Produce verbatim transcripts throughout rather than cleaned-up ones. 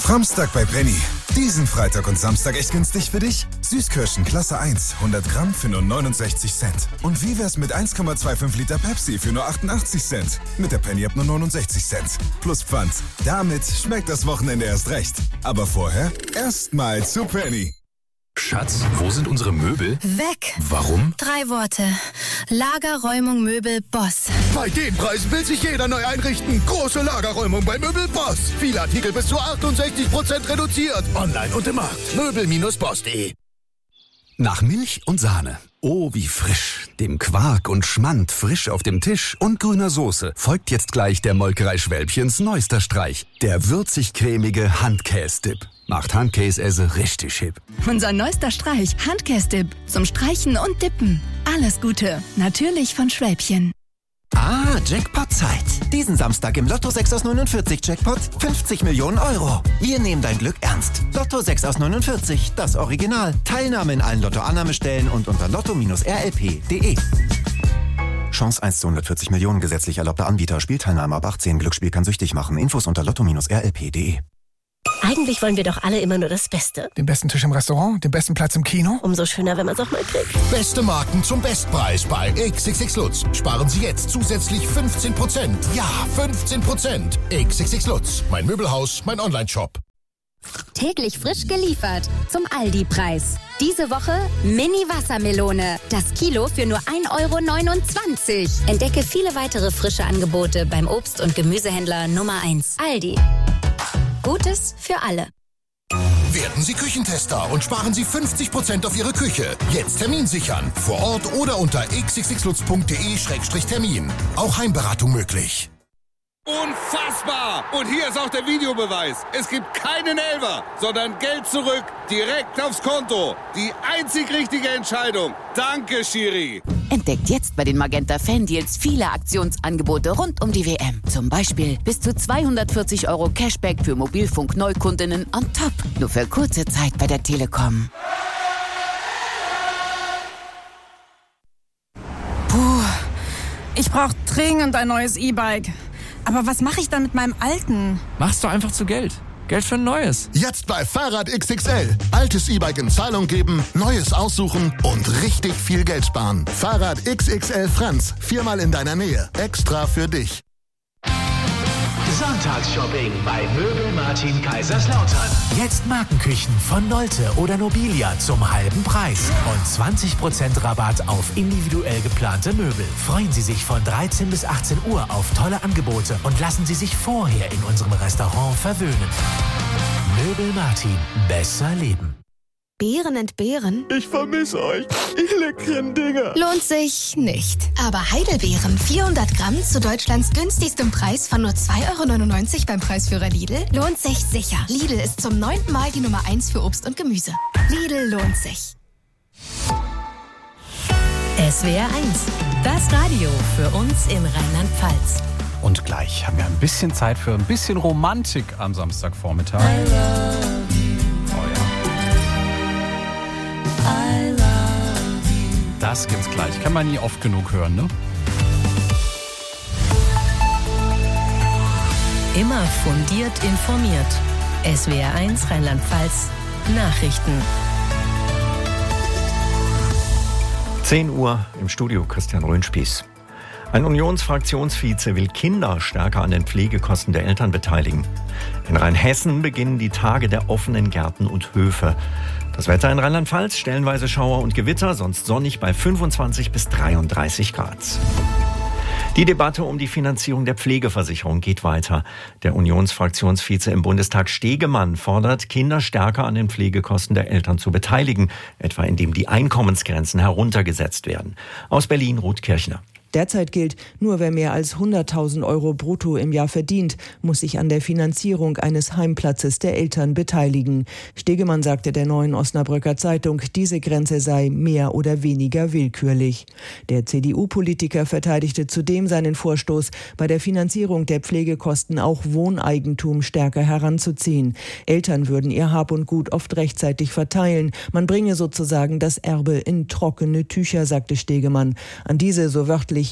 Framstag bei Penny. Diesen Freitag und Samstag echt günstig für dich? Süßkirschen Klasse eins, hundert Gramm für nur neunundsechzig Cent. Und wie wär's mit eins Komma fünfundzwanzig Liter Pepsi für nur achtundachtzig Cent? Mit der Penny ab nur neunundsechzig Cent. Plus Pfand. Damit schmeckt das Wochenende erst recht. Aber vorher erstmal zu Penny. Schatz, wo sind unsere Möbel? Weg. Warum? Drei Worte. Lagerräumung Möbel Boss. Bei den Preisen will sich jeder neu einrichten. Große Lagerräumung bei Möbel Boss. Viele Artikel bis zu achtundsechzig Prozent reduziert. Online und im Markt. möbel Bindestrich boss punkt de. Nach Milch und Sahne. Oh, wie frisch. Dem Quark und Schmand frisch auf dem Tisch und grüner Soße folgt jetzt gleich der Molkerei Schwälbchens neuester Streich. Der würzig-cremige Handkäse-Dip. Macht Handkäse richtig hip. Unser neuester Streich, Handkäse-Dip. Zum Streichen und Dippen. Alles Gute. Natürlich von Schwälbchen. Ah, Jackpot-Zeit. Diesen Samstag im Lotto sechs aus neunundvierzig Jackpot fünfzig Millionen Euro. Wir nehmen dein Glück ernst. Lotto sechs aus neunundvierzig, das Original. Teilnahme in allen Lotto-Annahmestellen und unter lotto Bindestrich r l p punkt de. Chance eins zu hundertvierzig Millionen, gesetzlich erlaubter Anbieter. Spielteilnahme ab achtzehn. Glücksspiel kann süchtig machen. Infos unter lotto Bindestrich r l p punkt de. Eigentlich wollen wir doch alle immer nur das Beste. Den besten Tisch im Restaurant, den besten Platz im Kino. Umso schöner, wenn man es auch mal kriegt. Beste Marken zum Bestpreis bei X X X Lutz. Sparen Sie jetzt zusätzlich fünfzehn Prozent. Ja, fünfzehn Prozent. X X X Lutz. Mein Möbelhaus, mein Online-Shop. Täglich frisch geliefert zum Aldi-Preis. Diese Woche Mini-Wassermelone. Das Kilo für nur ein Euro neunundzwanzig. Entdecke viele weitere frische Angebote beim Obst- und Gemüsehändler Nummer eins. Aldi. Gutes für alle. Werden Sie Küchentester und sparen Sie fünfzig Prozent auf Ihre Küche. Jetzt Termin sichern. Vor Ort oder unter x x x lutz punkt de Schrägstrich Termin. Auch Heimberatung möglich. Unfassbar! Und hier ist auch der Videobeweis. Es gibt keinen Elfer, sondern Geld zurück, direkt aufs Konto. Die einzig richtige Entscheidung. Danke, Schiri. Entdeckt jetzt bei den Magenta Fan-Deals viele Aktionsangebote rund um die W M. Zum Beispiel bis zu zweihundertvierzig Euro Cashback für Mobilfunk-Neukundinnen on top. Nur für kurze Zeit bei der Telekom. Puh, ich brauche dringend ein neues E-Bike. Aber was mache ich dann mit meinem alten? Machst du einfach zu Geld. Geld für ein neues. Jetzt bei Fahrrad X X L. Altes E-Bike in Zahlung geben, neues aussuchen und richtig viel Geld sparen. Fahrrad X X L Franz. Viermal in deiner Nähe. Extra für dich. Sonntagsshopping bei Möbel Martin Kaiserslautern. Jetzt Markenküchen von Nolte oder Nobilia zum halben Preis und zwanzig Prozent Rabatt auf individuell geplante Möbel. Freuen Sie sich von dreizehn bis achtzehn Uhr auf tolle Angebote und lassen Sie sich vorher in unserem Restaurant verwöhnen. Möbel Martin. Besser leben. Beeren entbehren? Ich vermisse euch. Ihr leckeren Dinger. Lohnt sich nicht. Aber Heidelbeeren, vierhundert Gramm zu Deutschlands günstigstem Preis von nur zwei Euro neunundneunzig beim Preisführer Lidl, lohnt sich sicher. Lidl ist zum neunten Mal die Nummer eins für Obst und Gemüse. Lidl lohnt sich. S W R eins, das Radio für uns in Rheinland-Pfalz. Und gleich haben wir ein bisschen Zeit für ein bisschen Romantik am Samstagvormittag. I love you. Oh ja. I love you. Das gibt's gleich. Kann man nie oft genug hören, ne? Immer fundiert informiert. S W R eins Rheinland-Pfalz Nachrichten. zehn Uhr im Studio, Christian Röhnspieß. Ein Unionsfraktionsvize will Kinder stärker an den Pflegekosten der Eltern beteiligen. In Rheinhessen beginnen die Tage der offenen Gärten und Höfe. Das Wetter in Rheinland-Pfalz, stellenweise Schauer und Gewitter, sonst sonnig bei fünfundzwanzig bis dreiunddreißig Grad. Die Debatte um die Finanzierung der Pflegeversicherung geht weiter. Der Unionsfraktionsvize im Bundestag Stegemann fordert, Kinder stärker an den Pflegekosten der Eltern zu beteiligen, etwa indem die Einkommensgrenzen heruntergesetzt werden. Aus Berlin, Ruth Kirchner. Derzeit gilt, nur wer mehr als hunderttausend Euro brutto im Jahr verdient, muss sich an der Finanzierung eines Heimplatzes der Eltern beteiligen. Stegemann sagte der Neuen Osnabrücker Zeitung, diese Grenze sei mehr oder weniger willkürlich. Der C D U-Politiker verteidigte zudem seinen Vorstoß, bei der Finanzierung der Pflegekosten auch Wohneigentum stärker heranzuziehen. Eltern würden ihr Hab und Gut oft rechtzeitig verteilen. Man bringe sozusagen das Erbe in trockene Tücher, sagte Stegemann. An diese, so wörtlich,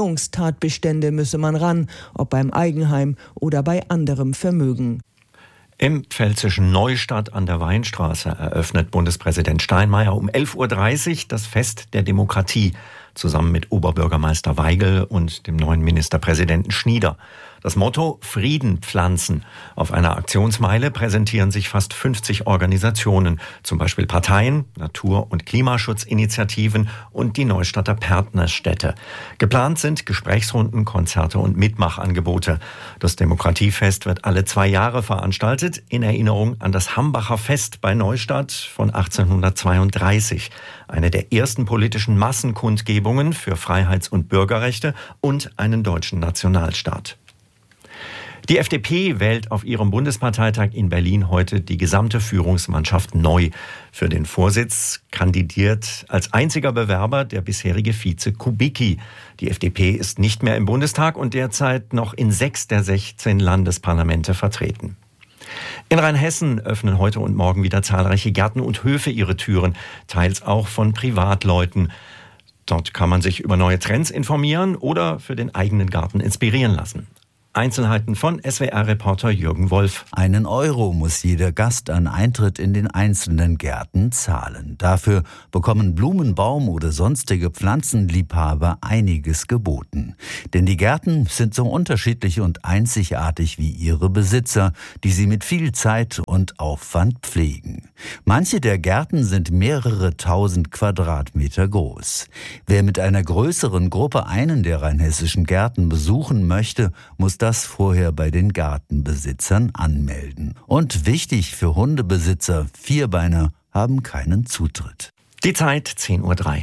Umgehungstatbestände müsse man ran, ob beim Eigenheim oder bei anderem Vermögen. Im pfälzischen Neustadt an der Weinstraße eröffnet Bundespräsident Steinmeier um elf Uhr dreißig das Fest der Demokratie zusammen mit Oberbürgermeister Weigel und dem neuen Ministerpräsidenten Schnieder. Das Motto Frieden pflanzen. Auf einer Aktionsmeile präsentieren sich fast fünfzig Organisationen, zum Beispiel Parteien, Natur- und Klimaschutzinitiativen und die Neustadter Partnerstädte. Geplant sind Gesprächsrunden, Konzerte und Mitmachangebote. Das Demokratiefest wird alle zwei Jahre veranstaltet, in Erinnerung an das Hambacher Fest bei Neustadt von achtzehnhundertzweiunddreißig. Eine der ersten politischen Massenkundgebungen für Freiheits- und Bürgerrechte und einen deutschen Nationalstaat. Die F D P wählt auf ihrem Bundesparteitag in Berlin heute die gesamte Führungsmannschaft neu. Für den Vorsitz kandidiert als einziger Bewerber der bisherige Vize Kubicki. Die F D P ist nicht mehr im Bundestag und derzeit noch in sechs der sechzehn Landesparlamente vertreten. In Rheinhessen öffnen heute und morgen wieder zahlreiche Gärten und Höfe ihre Türen, teils auch von Privatleuten. Dort kann man sich über neue Trends informieren oder für den eigenen Garten inspirieren lassen. Einzelheiten von S W R-Reporter Jürgen Wolf. Einen Euro muss jeder Gast an Eintritt in den einzelnen Gärten zahlen. Dafür bekommen Blumenbaum oder sonstige Pflanzenliebhaber einiges geboten. Denn die Gärten sind so unterschiedlich und einzigartig wie ihre Besitzer, die sie mit viel Zeit und Aufwand pflegen. Manche der Gärten sind mehrere tausend Quadratmeter groß. Wer mit einer größeren Gruppe einen der rheinhessischen Gärten besuchen möchte, muss das vorher bei den Gartenbesitzern anmelden. Und wichtig für Hundebesitzer, Vierbeiner haben keinen Zutritt. Die Zeit zehn Uhr drei.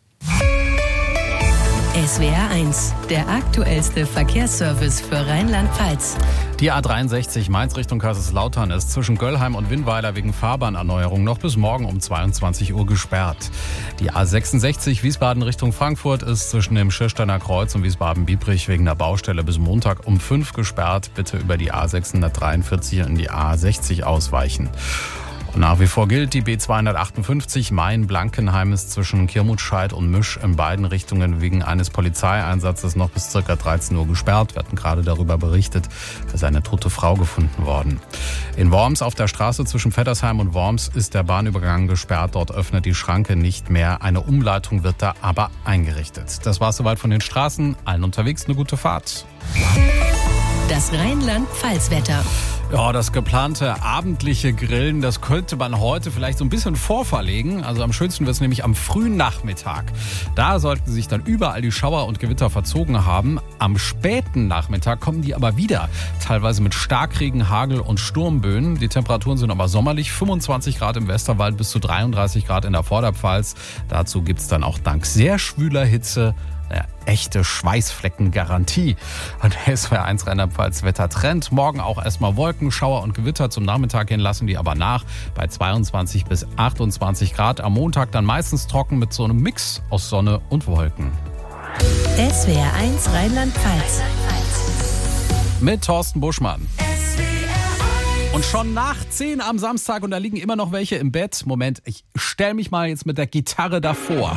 S W R eins, der aktuellste Verkehrsservice für Rheinland-Pfalz. Die A dreiundsechzig Mainz Richtung Kaiserslautern ist zwischen Göllheim und Winnweiler wegen Fahrbahnerneuerung noch bis morgen um zweiundzwanzig Uhr gesperrt. Die A sechsundsechzig Wiesbaden Richtung Frankfurt ist zwischen dem Schirsteiner Kreuz und Wiesbaden-Biebrich wegen der Baustelle bis Montag um fünf gesperrt. Bitte über die A sechshundertdreiundvierzig in die A sechzig ausweichen. Und nach wie vor gilt die B zweihundertachtundfünfzig Main-Blankenheim ist zwischen Kirmutscheid und Misch in beiden Richtungen wegen eines Polizeieinsatzes noch bis ca. dreizehn Uhr gesperrt. Wir hatten gerade darüber berichtet, da ist eine tote Frau gefunden worden. In Worms auf der Straße zwischen Vettersheim und Worms ist der Bahnübergang gesperrt. Dort öffnet die Schranke nicht mehr. Eine Umleitung wird da aber eingerichtet. Das war's soweit von den Straßen. Allen unterwegs eine gute Fahrt. Das Rheinland-Pfalz-Wetter. Ja, das geplante abendliche Grillen, das könnte man heute vielleicht so ein bisschen vorverlegen. Also am schönsten wird es nämlich am frühen Nachmittag. Da sollten sich dann überall die Schauer und Gewitter verzogen haben. Am späten Nachmittag kommen die aber wieder. Teilweise mit Starkregen, Hagel und Sturmböen. Die Temperaturen sind aber sommerlich. fünfundzwanzig Grad im Westerwald bis zu dreiunddreißig Grad in der Vorderpfalz. Dazu gibt es dann auch dank sehr schwüler Hitze eine echte Schweißfleckengarantie. Und der S W R eins Rheinland-Pfalz Wettertrend. Morgen auch erstmal Wolken, Schauer und Gewitter. Zum Nachmittag hin lassen die aber nach bei zweiundzwanzig bis achtundzwanzig Grad. Am Montag dann meistens trocken mit so einem Mix aus Sonne und Wolken. S W R eins Rheinland-Pfalz. Mit Thorsten Buschmann. Und schon nach zehn am Samstag und da liegen immer noch welche im Bett. Moment, ich stell mich mal jetzt mit der Gitarre davor.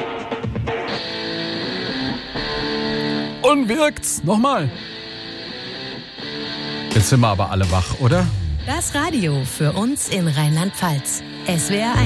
Und wirkt's. Nochmal. Jetzt sind wir aber alle wach, oder? Das Radio für uns in Rheinland-Pfalz. S W R eins.